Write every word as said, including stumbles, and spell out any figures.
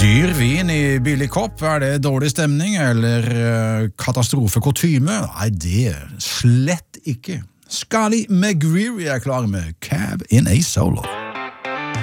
Dyr vin i billig kopp, er det dårlig stemning eller uh, katastrofekutyme? Nei, det slett ikke. Scully McGreary er klar med Cab in a Solo.